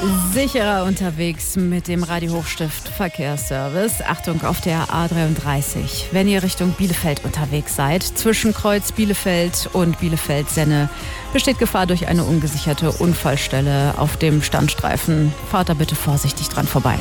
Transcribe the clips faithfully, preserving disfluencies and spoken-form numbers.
Sicherer unterwegs mit dem Radio Hochstift Verkehrsservice. Achtung auf der A dreiunddreißig. Wenn ihr Richtung Bielefeld unterwegs seid, zwischen Kreuz Bielefeld und Bielefeld-Senne, besteht Gefahr durch eine ungesicherte Unfallstelle auf dem Standstreifen. Fahrt da bitte vorsichtig dran vorbei.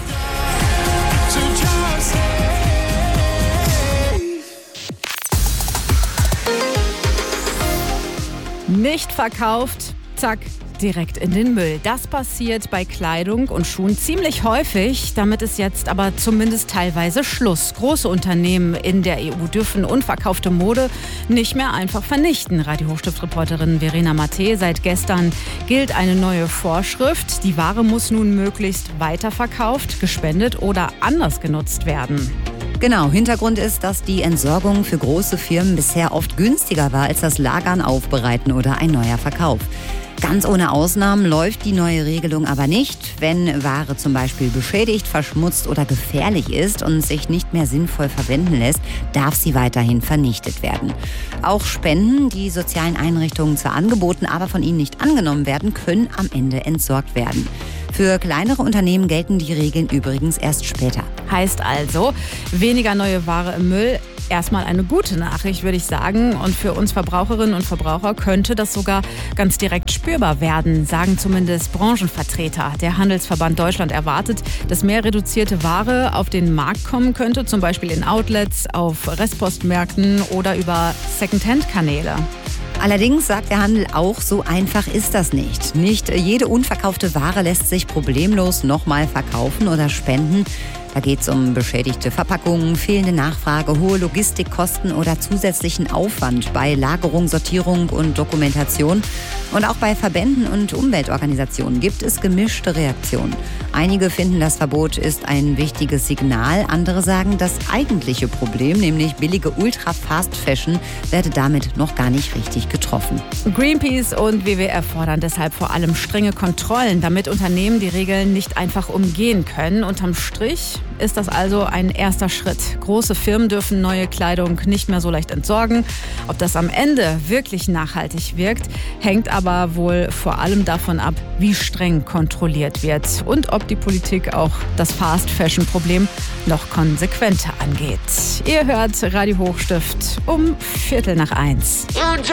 Nicht verkauft, zack, direkt in den Müll. Das passiert bei Kleidung und Schuhen ziemlich häufig. Damit ist jetzt aber zumindest teilweise Schluss. Große Unternehmen in der E U dürfen unverkaufte Mode nicht mehr einfach vernichten. Radio Hochstift-Reporterin Verena Matte. Seit gestern gilt eine neue Vorschrift. Die Ware muss nun möglichst weiterverkauft, gespendet oder anders genutzt werden. Genau, Hintergrund ist, dass die Entsorgung für große Firmen bisher oft günstiger war als das Lagern, Aufbereiten oder ein neuer Verkauf. Ganz ohne Ausnahmen läuft die neue Regelung aber nicht. Wenn Ware zum Beispiel beschädigt, verschmutzt oder gefährlich ist und sich nicht mehr sinnvoll verwenden lässt, darf sie weiterhin vernichtet werden. Auch Spenden, die sozialen Einrichtungen zwar angeboten, aber von ihnen nicht angenommen werden, können am Ende entsorgt werden. Für kleinere Unternehmen gelten die Regeln übrigens erst später. Heißt also, weniger neue Ware im Müll. Erstmal eine gute Nachricht, würde ich sagen. Und für uns Verbraucherinnen und Verbraucher könnte das sogar ganz direkt spürbar werden, sagen zumindest Branchenvertreter. Der Handelsverband Deutschland erwartet, dass mehr reduzierte Ware auf den Markt kommen könnte, zum Beispiel in Outlets, auf Restpostmärkten oder über Secondhand-Kanäle. Allerdings sagt der Handel auch, so einfach ist das nicht. Nicht jede unverkaufte Ware lässt sich problemlos nochmal verkaufen oder spenden. Da geht es um beschädigte Verpackungen, fehlende Nachfrage, hohe Logistikkosten oder zusätzlichen Aufwand bei Lagerung, Sortierung und Dokumentation. Und auch bei Verbänden und Umweltorganisationen gibt es gemischte Reaktionen. Einige finden, das Verbot ist ein wichtiges Signal. Andere sagen, das eigentliche Problem, nämlich billige Ultra-Fast-Fashion, werde damit noch gar nicht richtig getroffen. Greenpeace und W W F fordern deshalb vor allem strenge Kontrollen, damit Unternehmen die Regeln nicht einfach umgehen können. Unterm Strich ist das also ein erster Schritt. Große Firmen dürfen neue Kleidung nicht mehr so leicht entsorgen. Ob das am Ende wirklich nachhaltig wirkt, hängt aber wohl vor allem davon ab, wie streng kontrolliert wird und ob die Politik auch das Fast-Fashion-Problem noch konsequenter angeht. Ihr hört Radio Hochstift um Viertel nach eins.